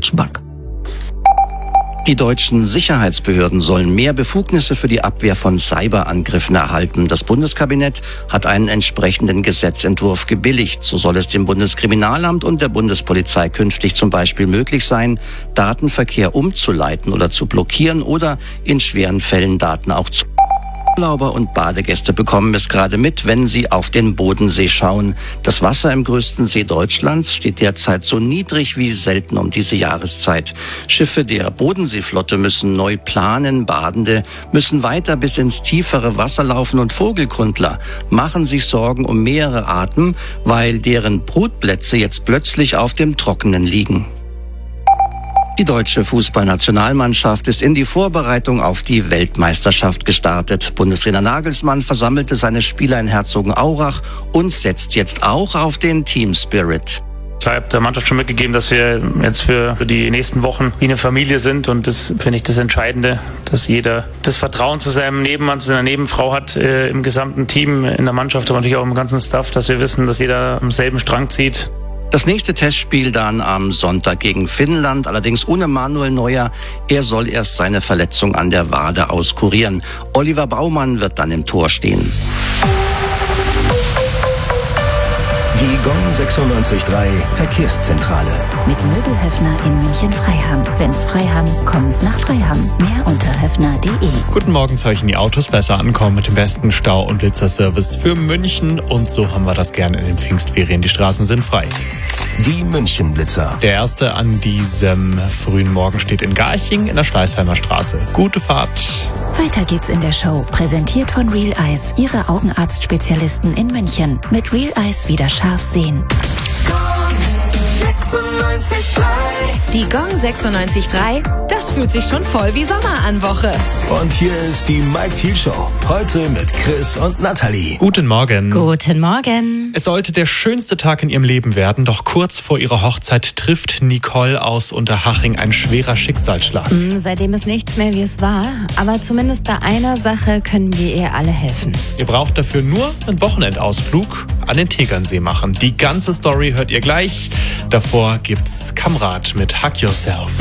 Deutschen Bank. Die deutschen Sicherheitsbehörden sollen mehr Befugnisse für die Abwehr von Cyberangriffen erhalten. Das Bundeskabinett hat einen entsprechenden Gesetzentwurf gebilligt. So soll es dem Bundeskriminalamt und der Bundespolizei künftig zum Beispiel möglich sein, Datenverkehr umzuleiten oder zu blockieren oder in schweren Fällen Daten auch zu. Urlauber und Badegäste bekommen es gerade mit, wenn sie auf den Bodensee schauen. Das Wasser im größten See Deutschlands steht derzeit so niedrig wie selten um diese Jahreszeit. Schiffe der Bodenseeflotte müssen neu planen, Badende müssen weiter bis ins tiefere Wasser laufen und Vogelkundler machen sich Sorgen um mehrere Arten, weil deren Brutplätze jetzt plötzlich auf dem Trockenen liegen. Die deutsche Fußballnationalmannschaft ist in die Vorbereitung auf die Weltmeisterschaft gestartet. Bundestrainer Nagelsmann versammelte seine Spieler in Herzogenaurach und setzt jetzt auch auf den Team Spirit. Ich habe der Mannschaft schon mitgegeben, dass wir jetzt für die nächsten Wochen wie eine Familie sind, und das finde ich das Entscheidende, dass jeder das Vertrauen zu seinem Nebenmann, zu seiner Nebenfrau hat, im gesamten Team, in der Mannschaft, aber natürlich auch im ganzen Staff, dass wir wissen, dass jeder am selben Strang zieht. Das nächste Testspiel dann am Sonntag gegen Finnland, allerdings ohne Manuel Neuer. Er soll erst seine Verletzung an der Wade auskurieren. Oliver Baumann wird dann im Tor stehen. Die Gong 96.3 Verkehrszentrale. Mit Möbelhöfner in München-Freiham. Wenn's Freiham, kommen's nach Freiham. Mehr unter höfner.de. Guten Morgen, solchen die Autos besser ankommen mit dem besten Stau- und Blitzerservice für München. Und so haben wir das gerne in den Pfingstferien. Die Straßen sind frei. Die München-Blitzer. Der erste an diesem frühen Morgen steht in Garching in der Schleißheimer Straße. Gute Fahrt. Weiter geht's in der Show. Präsentiert von Real Eyes, Ihre Augenarztspezialisten in München. Mit Real Eyes wieder scharf sehen. Die Gong 96.3, das fühlt sich schon voll wie Sommer an Woche. Und hier ist die Mike Thiel Show. Heute mit Chris und Nathalie. Guten Morgen. Guten Morgen. Es sollte der schönste Tag in ihrem Leben werden, doch kurz vor ihrer Hochzeit trifft Nicole aus Unterhaching ein schwerer Schicksalsschlag. Seitdem ist nichts mehr, wie es war. Aber zumindest bei einer Sache können wir ihr alle helfen. Ihr braucht dafür nur einen Wochenendausflug an den Tegernsee machen. Die ganze Story hört ihr gleich. Davor gibt's Kamrat mit Hug Yourself.